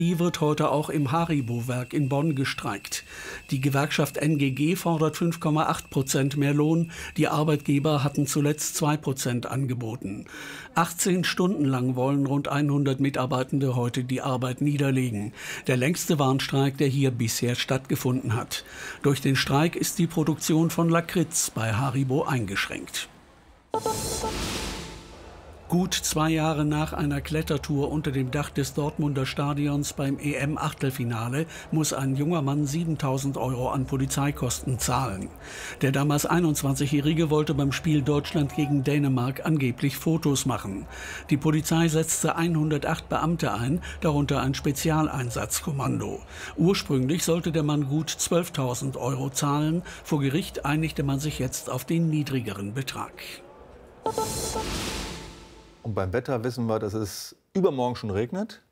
Die wird heute auch im Haribo-Werk in Bonn gestreikt. Die Gewerkschaft NGG fordert 5,8% mehr Lohn. Die Arbeitgeber hatten zuletzt 2% angeboten. 18 Stunden lang wollen rund 100 Mitarbeitende heute die Arbeit niederlegen. Der längste Warnstreik, der hier bisher stattgefunden hat. Durch den Streik ist die Produktion von Lakritz bei Haribo eingeschränkt. Gut 2 Jahre nach einer Klettertour unter dem Dach des Dortmunder Stadions beim EM-Achtelfinale muss ein junger Mann 7.000 € an Polizeikosten zahlen. Der damals 21-Jährige wollte beim Spiel Deutschland gegen Dänemark angeblich Fotos machen. Die Polizei setzte 108 Beamte ein, darunter ein Spezialeinsatzkommando. Ursprünglich sollte der Mann gut 12.000 € zahlen. Vor Gericht einigte man sich jetzt auf den niedrigeren Betrag. Und beim Wetter wissen wir, dass es übermorgen schon regnet.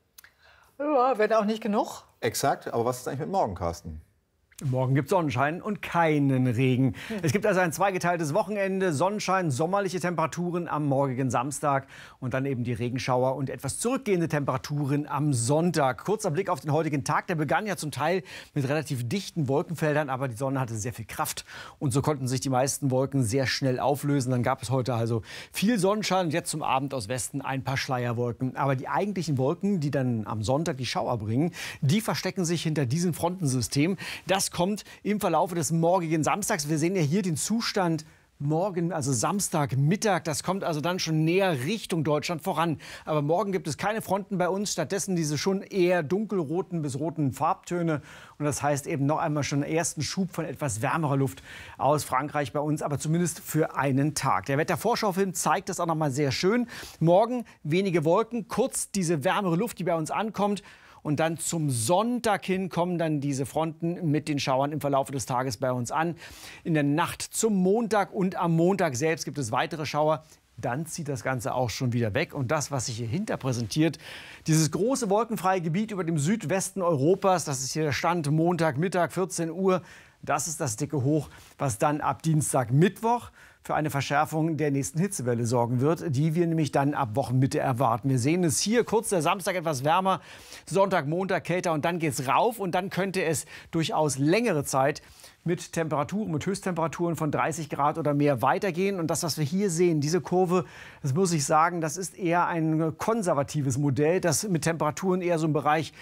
Ja, wird auch nicht genug. Exakt, aber was ist eigentlich mit morgen, Carsten? Morgen gibt es Sonnenschein und keinen Regen. Es gibt also ein zweigeteiltes Wochenende, Sonnenschein, sommerliche Temperaturen am morgigen Samstag und dann eben die Regenschauer und etwas zurückgehende Temperaturen am Sonntag. Kurzer Blick auf den heutigen Tag, der begann ja zum Teil mit relativ dichten Wolkenfeldern, aber die Sonne hatte sehr viel Kraft und so konnten sich die meisten Wolken sehr schnell auflösen. Dann gab es heute also viel Sonnenschein und jetzt zum Abend aus Westen ein paar Schleierwolken. Aber die eigentlichen Wolken, die dann am Sonntag die Schauer bringen, die verstecken sich hinter diesem Frontensystem. Das kommt im Verlauf des morgigen Samstags. Wir sehen ja hier den Zustand morgen, also Samstagmittag. Das kommt also dann schon näher Richtung Deutschland voran. Aber morgen gibt es keine Fronten bei uns. Stattdessen diese schon eher dunkelroten bis roten Farbtöne. Und das heißt eben noch einmal schon einen ersten Schub von etwas wärmerer Luft aus Frankreich bei uns. Aber zumindest für einen Tag. Der Wetterschaufilm zeigt das auch noch mal sehr schön. Morgen wenige Wolken, kurz diese wärmere Luft, die bei uns ankommt. Und dann zum Sonntag hin kommen dann diese Fronten mit den Schauern im Verlauf des Tages bei uns an. In der Nacht zum Montag und am Montag selbst gibt es weitere Schauer. Dann zieht das Ganze auch schon wieder weg. Und das, was sich hier hinter präsentiert, dieses große wolkenfreie Gebiet über dem Südwesten Europas, das ist hier der Stand Montagmittag, 14 Uhr. Das ist das dicke Hoch, was dann ab Dienstag, Mittwoch für eine Verschärfung der nächsten Hitzewelle sorgen wird, die wir nämlich dann ab Wochenmitte erwarten. Wir sehen es hier, kurz der Samstag etwas wärmer, Sonntag, Montag kälter und dann geht's rauf und dann könnte es durchaus längere Zeit mit Temperaturen, mit Höchsttemperaturen von 30 Grad oder mehr weitergehen. Und das, was wir hier sehen, diese Kurve, das muss ich sagen, das ist eher ein konservatives Modell, das mit Temperaturen eher so im Bereich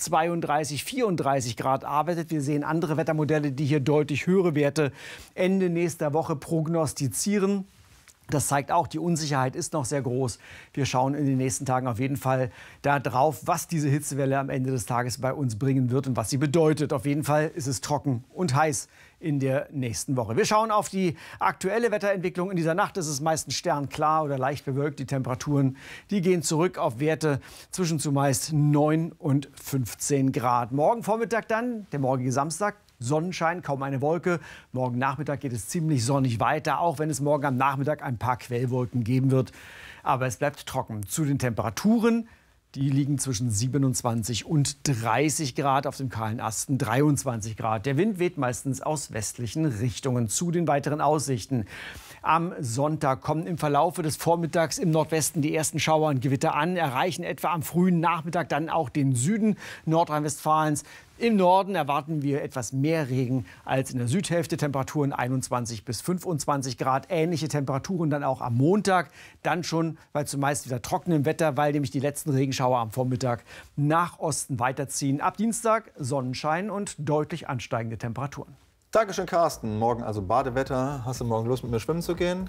32, 34 Grad arbeitet. Wir sehen andere Wettermodelle, die hier deutlich höhere Werte Ende nächster Woche prognostizieren. Das zeigt auch, die Unsicherheit ist noch sehr groß. Wir schauen in den nächsten Tagen auf jeden Fall darauf, was diese Hitzewelle am Ende des Tages bei uns bringen wird und was sie bedeutet. Auf jeden Fall ist es trocken und heiß in der nächsten Woche. Wir schauen auf die aktuelle Wetterentwicklung. In dieser Nacht ist es meistens sternklar oder leicht bewölkt. Die Temperaturen, die gehen zurück auf Werte zwischen zumeist 9 und 15 Grad. Morgen Vormittag dann, der morgige Samstag, Sonnenschein, kaum eine Wolke. Morgen Nachmittag geht es ziemlich sonnig weiter, auch wenn es morgen am Nachmittag ein paar Quellwolken geben wird. Aber es bleibt trocken. Zu den Temperaturen, die liegen zwischen 27 und 30 Grad, auf dem kahlen Asten 23 Grad. Der Wind weht meistens aus westlichen Richtungen. Zu den weiteren Aussichten. Am Sonntag kommen im Verlaufe des Vormittags im Nordwesten die ersten Schauer und Gewitter an, erreichen etwa am frühen Nachmittag dann auch den Süden Nordrhein-Westfalens. Im Norden erwarten wir etwas mehr Regen als in der Südhälfte. Temperaturen 21 bis 25 Grad. Ähnliche Temperaturen dann auch am Montag. Dann schon bei zumeist wieder trockenem Wetter, weil nämlich die letzten Regenschauer am Vormittag nach Osten weiterziehen. Ab Dienstag Sonnenschein und deutlich ansteigende Temperaturen. Dankeschön, Carsten. Morgen also Badewetter. Hast du morgen Lust, mit mir schwimmen zu gehen?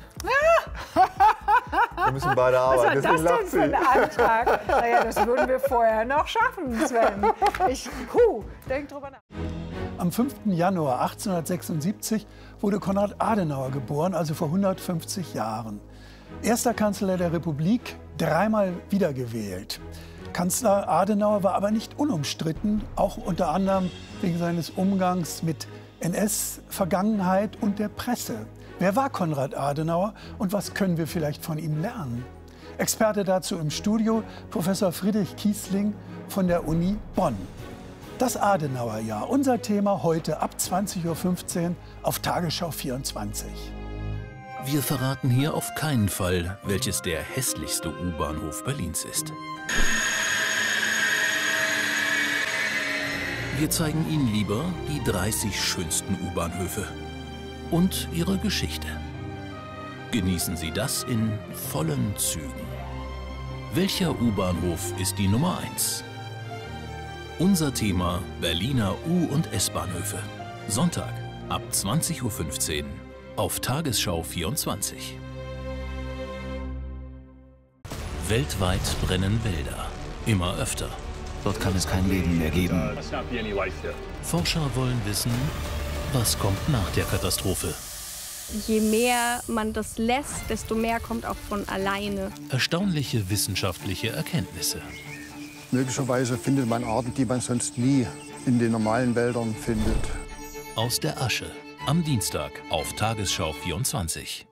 Wir müssen beide arbeiten. Was war das denn für ein Antrag? Naja, das würden wir vorher noch schaffen, Sven. Denk drüber nach. Am 5. Januar 1876 wurde Konrad Adenauer geboren, also vor 150 Jahren. Erster Kanzler der Republik, dreimal wiedergewählt. Kanzler Adenauer war aber nicht unumstritten, auch unter anderem wegen seines Umgangs mit NS-Vergangenheit und der Presse. Wer war Konrad Adenauer und was können wir vielleicht von ihm lernen? Experte dazu im Studio, Professor Friedrich Kiesling von der Uni Bonn. Das Adenauerjahr, unser Thema heute ab 20:15 Uhr auf Tagesschau 24. Wir verraten hier auf keinen Fall, welches der hässlichste U-Bahnhof Berlins ist. Wir zeigen Ihnen lieber die 30 schönsten U-Bahnhöfe und ihre Geschichte. Genießen Sie das in vollen Zügen. Welcher U-Bahnhof ist die Nummer 1? Unser Thema Berliner U- und S-Bahnhöfe. Sonntag ab 20:15 Uhr auf Tagesschau 24. Weltweit brennen Wälder. Immer öfter. Dort kann es kein Leben mehr geben. Forscher wollen wissen, was kommt nach der Katastrophe. Je mehr man das lässt, desto mehr kommt auch von alleine. Erstaunliche wissenschaftliche Erkenntnisse. Möglicherweise findet man Arten, die man sonst nie in den normalen Wäldern findet. Aus der Asche. Am Dienstag auf Tagesschau 24.